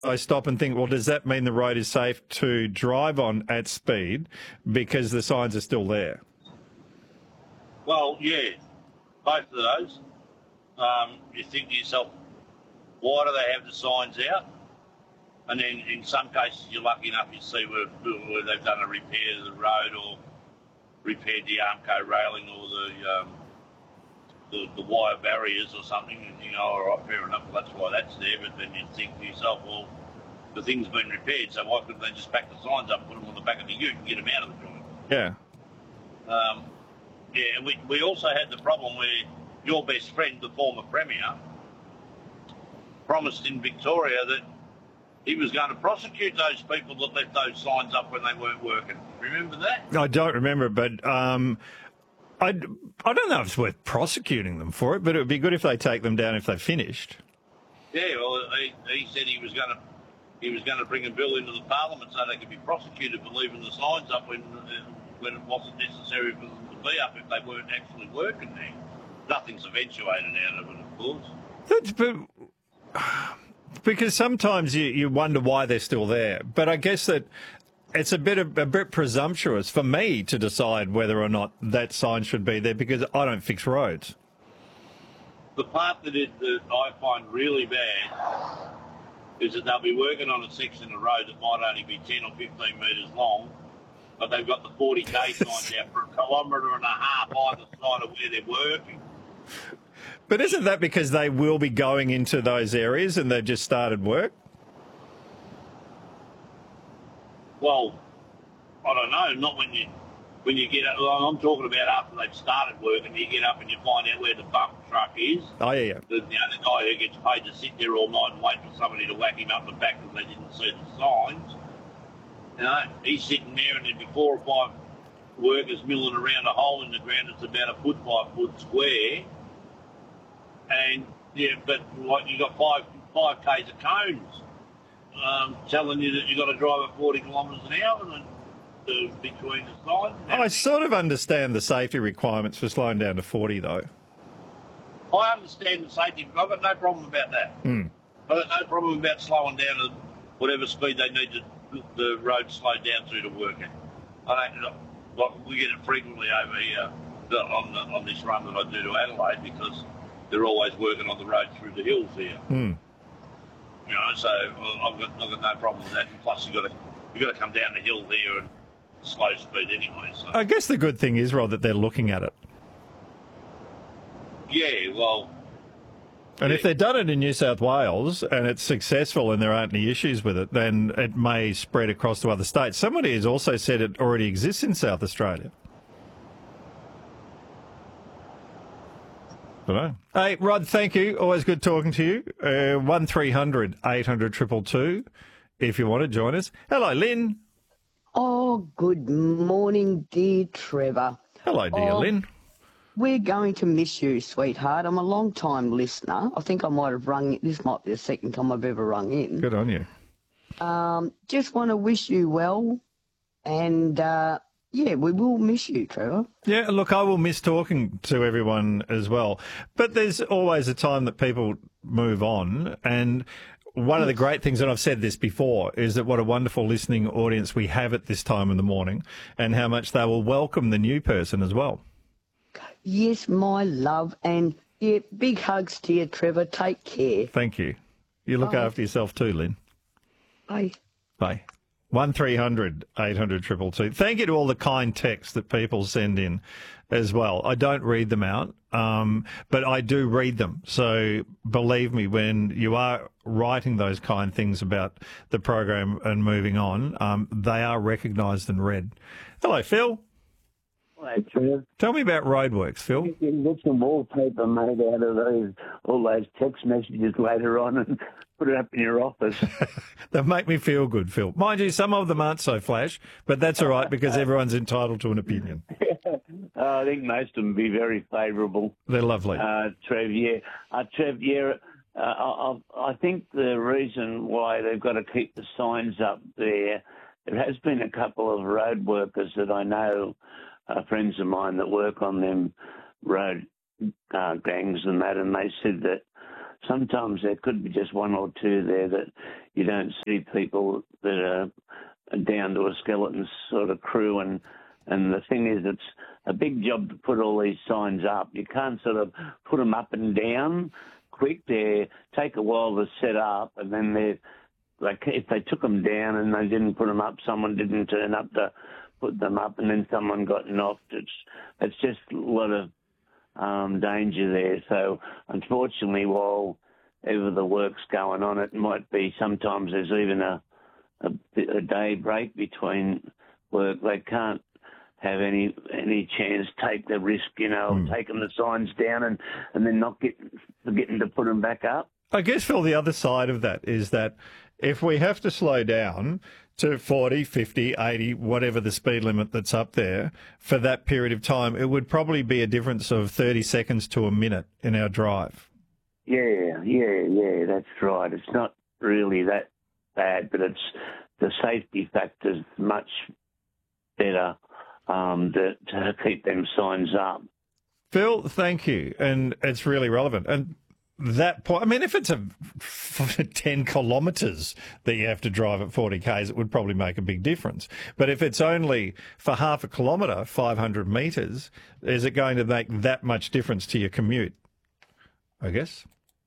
I stop and think, well, does that mean the road is safe to drive on at speed because the signs are still there? Well, yeah, both of those. You think to yourself, why do they have the signs out? And then in some cases, you're lucky enough you see where they've done a repair to the road or repaired the Armco railing or the wire barriers or something, and you know, all right, fair enough, well, that's why that's there. But then you think to yourself, well, the thing's been repaired, so why couldn't they just pack the signs up and put them on the back of the ute and get them out of the joint? Yeah. Yeah, we also had the problem where your best friend, the former Premier, promised in Victoria that he was going to prosecute those people that left those signs up when they weren't working. Remember that? I don't remember, but I don't know if it's worth prosecuting them for it, but it would be good if they take them down if they finished. Yeah, well, he said he was going to bring a bill into the Parliament so they could be prosecuted for leaving the signs up when it wasn't necessary for them to be up if they weren't actually working there. Nothing's eventuated out of it, of course. Because sometimes you wonder why they're still there. But I guess that it's a bit presumptuous for me to decide whether or not that sign should be there because I don't fix roads. The part that I find really bad is that they'll be working on a section of road that might only be 10 or 15 metres long, but they've got the 40k signs out for 1.5 kilometres either side of where they're working. But isn't that because they will be going into those areas and they've just started work? Well, I don't know. Not when you get up. Well, I'm talking about after they've started work and you get up and you find out where the bump truck is. Oh, yeah. The guy who gets paid to sit there all night and wait for somebody to whack him up the back because they didn't see the signs. You know, he's sitting there and there'd be 4 or 5 workers milling around a hole in the ground that's about a foot by foot square. And yeah, but like you got 5 k's of cones telling you that you got to drive at 40 kilometres an hour and between the signs. I sort of understand the safety requirements for slowing down to 40, though. I understand the safety. I've got no problem about that. I've got no problem about slowing down to whatever speed they need the road slowed down to work at. Like we get it frequently over here on this run that I do to Adelaide because they're always working on the road through the hills here. You know, so I've got no problem with that. And plus, you've got to come down the hill there and slow speed anyway. So I guess the good thing is, Rod, that they're looking at it. Yeah, well. And if they've done it in New South Wales and it's successful and there aren't any issues with it, then it may spread across to other states. Somebody has also said it already exists in South Australia. Hey, Rod, thank you. Always good talking to you. 1300 800 222 if you want to join us. Hello, Lynn. Oh, good morning, dear Trevor. Hello, dear Lynn. We're going to miss you, sweetheart. I'm a long-time listener. I think I might have rung in. This might be the second time I've ever rung in. Good on you. Just want to wish you well and... yeah, we will miss you, Trevor. Yeah, look, I will miss talking to everyone as well. But there's always a time that people move on. And one of the great things, and I've said this before, is that what a wonderful listening audience we have at this time in the morning and how much they will welcome the new person as well. Yes, my love. And, yeah, big hugs to you, Trevor. Take care. Thank you. You look after yourself too, Lynn. Bye. Bye. 1300 800 222. Thank you to all the kind texts that people send in as well. I don't read them out, but I do read them. So believe me, when you are writing those kind things about the program and moving on, they are recognised and read. Hello, Phil. Hello, Trev. Tell me about roadworks, Phil. You can get some wallpaper made out of all those text messages later on and put it up in your office. They make me feel good, Phil. Mind you, some of them aren't so flash, but that's all right because everyone's entitled to an opinion. I think most of them be very favourable. They're lovely. Trev, yeah. Trev, yeah, I think the reason why they've got to keep the signs up there has been a couple of road workers that I know, friends of mine that work on them road gangs and that, and they said that sometimes there could be just one or two there that you don't see people that are down to a skeleton sort of crew. And the thing is, it's a big job to put all these signs up. You can't sort of put them up and down quick. They take a while to set up, and then if they took them down and they didn't put them up, someone didn't turn up to put them up, and then someone got knocked. It's just a lot of danger there. So unfortunately, while ever the work's going on, it might be sometimes there's even a day break between work. They can't have any chance take the risk, of taking the signs down and then not forgetting to put them back up. I guess, Phil, the other side of that is that if we have to slow down to 40, 50, 80, whatever the speed limit that's up there for that period of time, it would probably be a difference of 30 seconds to a minute in our drive. Yeah, that's right. It's not really that bad, but it's the safety factor's much better to keep them signs up. Phil, thank you. And it's really relevant. And that point, I mean, if it's 10 kilometres that you have to drive at 40 k's, it would probably make a big difference. But if it's only for half a kilometre, 500 metres, is it going to make that much difference to your commute? I guess.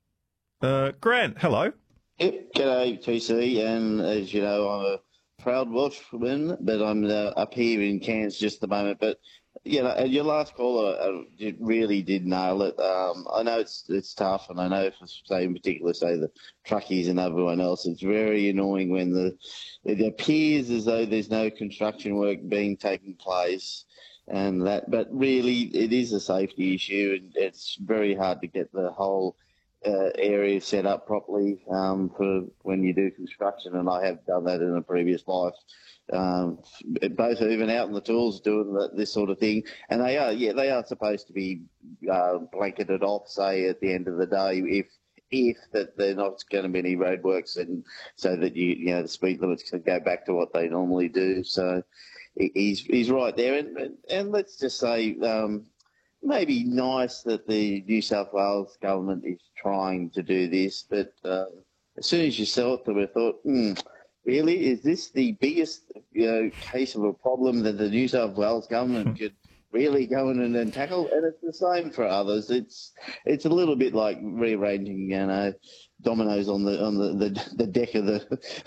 Grant, hello. Yep, g'day, TC. And as you know, I'm a proud Welshman, but I'm up here in Cairns just at the moment. But your last caller really did nail it. I know it's tough, and I know, in particular, the truckies and everyone else, it's very annoying when it appears as though there's no construction work being taking place, but really it is a safety issue, and it's very hard to get the whole area set up properly for when you do construction, and I have done that in a previous life. Both even out on the tools doing this sort of thing, and they are supposed to be blanketed off, say at the end of the day, if that they're not going to be any roadworks, and so that the speed limits can go back to what they normally do. So he's right there, and let's just say maybe nice that the New South Wales government is trying to do this, but as soon as you saw it, we thought, really, is this the biggest case of a problem that the New South Wales government could really go in and tackle? And it's the same for others. It's a little bit like rearranging, dominoes on the deck of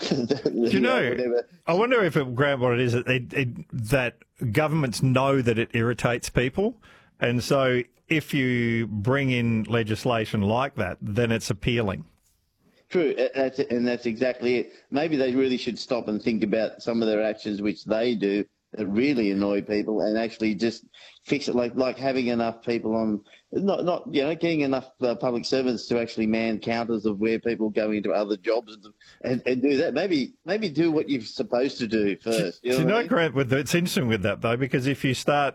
the. I wonder if Grant, what it is that governments know that it irritates people, and so if you bring in legislation like that, then it's appealing. True, that's exactly it. Maybe they really should stop and think about some of their actions which they do that really annoy people, and actually just fix it, like having enough people on, not getting enough public servants to actually man counters of where people go into other jobs and do that. Maybe do what you're supposed to do first. Grant, it's interesting with that though, because if you start,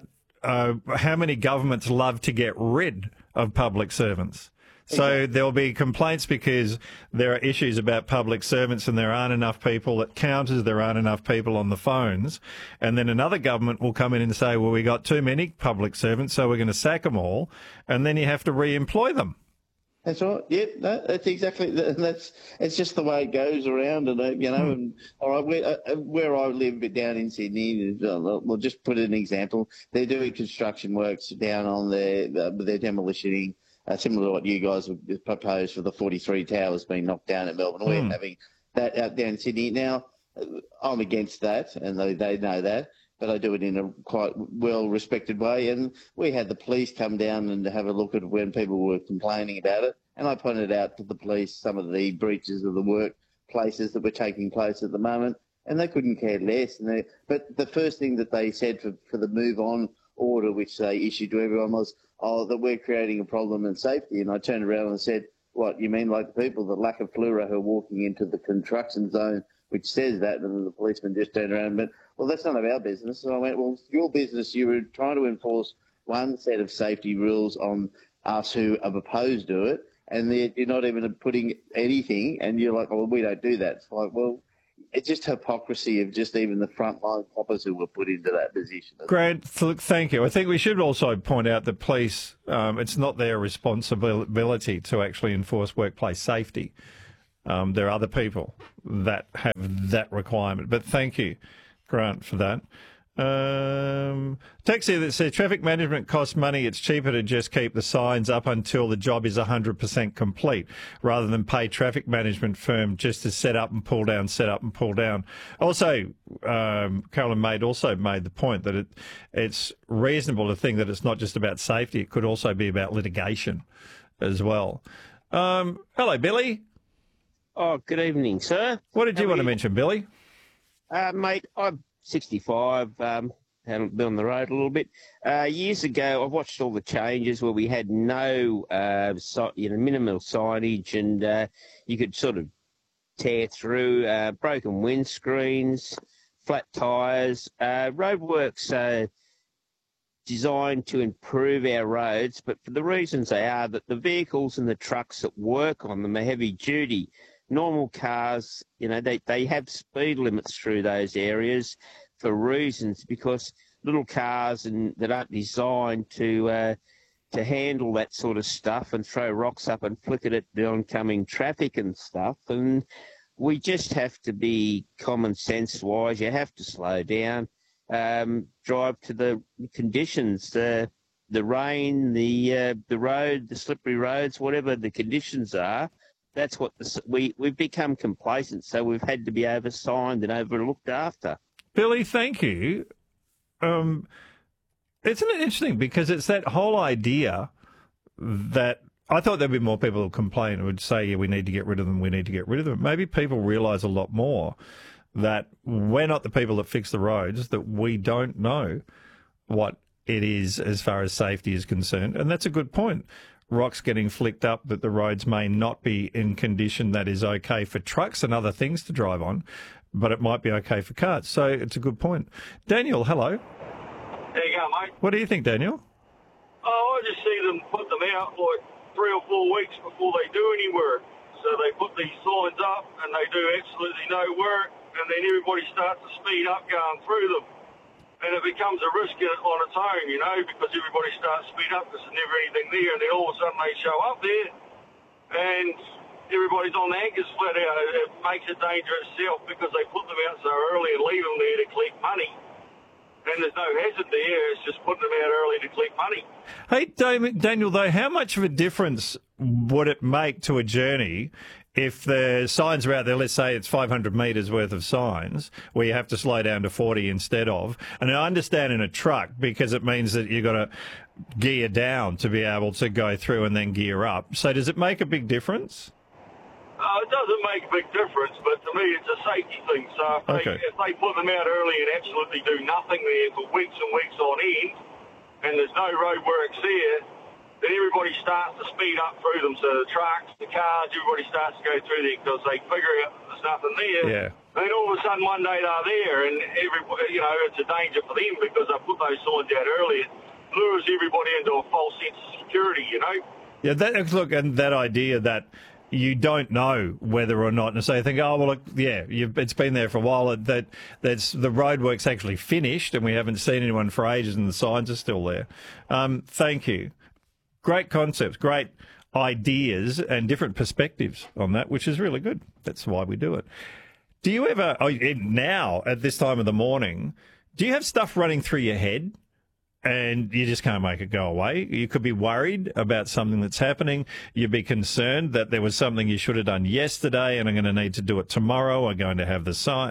how many governments love to get rid of public servants? So there'll be complaints because there are issues about public servants and there aren't enough people at counters, there aren't enough people on the phones. And then another government will come in and say, well, we got too many public servants, so we're going to sack them all. And then you have to re-employ them. That's right. Yeah, that's exactly. It's just the way it goes around, and And all right, where I live down in Sydney, we'll just put an example. They're doing construction works down on they're demolitioning. Similar to what you guys have proposed for the 43 towers being knocked down at Melbourne. We're having that out down in Sydney. Now, I'm against that, and they know that, but I do it in a quite well-respected way. And we had the police come down and have a look at when people were complaining about it, and I pointed out to the police some of the breaches of the workplaces that were taking place at the moment, and they couldn't care less. But the first thing that they said for the move-on order, which they issued to everyone, was, that we're creating a problem in safety. And I turned around and said, what, you mean like the people, the lack of fluoro who are walking into the construction zone, which says that? And then the policeman just turned around and went, well, that's none of our business. So I went, well, it's your business. You were trying to enforce one set of safety rules on us who are opposed to it, and you're not even putting anything, and you're like, well, we don't do that. It's like, well, it's just hypocrisy of just even the frontline coppers who were put into that position. Grant, thank you. I think we should also point out that police, it's not their responsibility to actually enforce workplace safety. There are other people that have that requirement. But thank you, Grant, for that. Text here that says traffic management costs money. It's cheaper to just keep the signs up until the job is 100% complete rather than pay traffic management firm just to set up and pull down, set up and pull down. Also, Carolyn Maid also made the point that it's reasonable to think that it's not just about safety. It could also be about litigation as well. Hello, Billy. Oh, good evening, sir. What did you want to mention, Billy? Mate, I'm 65, haven't been on the road a little bit. Years ago, I watched all the changes where we had no minimal signage, and you could sort of tear through, broken windscreens, flat tyres. Roadworks designed to improve our roads, but for the reasons they are, that the vehicles and the trucks that work on them are heavy duty. Normal cars, they have speed limits through those areas for reasons, because little cars that aren't designed to handle that sort of stuff and throw rocks up and flick it at the oncoming traffic and stuff. And we just have to be common sense wise. You have to slow down, drive to the conditions, the rain, the road, the slippery roads, whatever the conditions are. That's what we've become complacent, so we've had to be oversigned and overlooked after. Billy, thank you. Isn't it interesting, because it's that whole idea that I thought there'd be more people who complain and would say, yeah, we need to get rid of them, we need to get rid of them. Maybe people realise a lot more that we're not the people that fix the roads, that we don't know what it is as far as safety is concerned, and that's a good point. Rocks getting flicked up, that the roads may not be in condition that is okay for trucks and other things to drive on, but it might be okay for cars. So it's a good point. Daniel, hello. There you go, mate. What do you think, Daniel? Oh, I just see them put them out like 3 or 4 weeks before they do any work. So they put these signs up and they do absolutely no work, and then everybody starts to speed up going through them. And it becomes a risk on its own, because everybody starts to speed up because there's never anything there, and then all of a sudden they show up there, and everybody's on the anchors flat out. It makes it dangerous itself because they put them out so early and leave them there to collect money. And there's no hazard there, it's just putting them out early to collect money. Hey, Daniel, though, how much of a difference would it make to a journey if the signs are out there? Let's say it's 500 metres worth of signs where you have to slow down to 40 instead of. And I understand in a truck, because it means that you've got to gear down to be able to go through and then gear up. So does it make a big difference? It doesn't make a big difference, but to me it's a safety thing. So if they put them out early and absolutely do nothing there for weeks and weeks on end, and there's no roadworks there, then everybody starts to speed up through them. So the trucks, the cars, everybody starts to go through there because they figure out there's nothing there. Yeah. And then all of a sudden one day they're there, and everybody, it's a danger for them because they put those signs out early. It lures everybody into a false sense of security, Yeah, and that idea that you don't know whether or not, and so you think, oh, well, look, yeah, it's been there for a while, that's the roadwork's actually finished and we haven't seen anyone for ages and the signs are still there. Thank you. Great concepts, great ideas and different perspectives on that, which is really good. That's why we do it. Do you ever, now at this time of the morning, do you have stuff running through your head and you just can't make it go away? You could be worried about something that's happening. You'd be concerned that there was something you should have done yesterday and I'm going to need to do it tomorrow. I'm going to have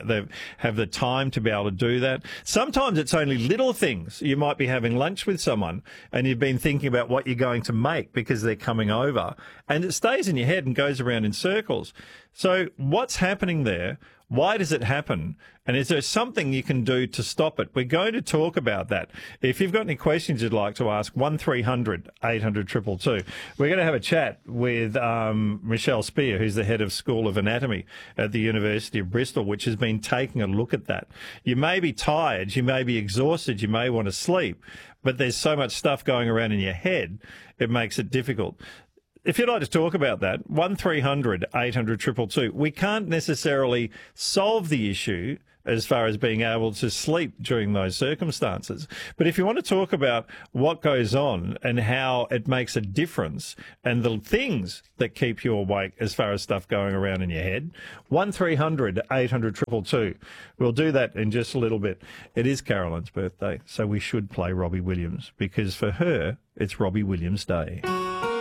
the time to be able to do that. Sometimes it's only little things. You might be having lunch with someone and you've been thinking about what you're going to make because they're coming over, and it stays in your head and goes around in circles. So what's happening there? Why does it happen? And is there something you can do to stop it? We're going to talk about that. If you've got any questions you'd like to ask, 1300 800 222. We're going to have a chat with Michelle Spear, who's the head of School of Anatomy at the University of Bristol, which has been taking a look at that. You may be tired, you may be exhausted, you may want to sleep, but there's so much stuff going around in your head, it makes it difficult. if you'd like to talk about that, 1300 800 222. We can't necessarily solve the issue as far as being able to sleep during those circumstances. But if you want to talk about what goes on and how it makes a difference and the things that keep you awake as far as stuff going around in your head, 1300 800 222. We'll do that in just a little bit. It is Caroline's birthday, so we should play Robbie Williams because for her, it's Robbie Williams Day.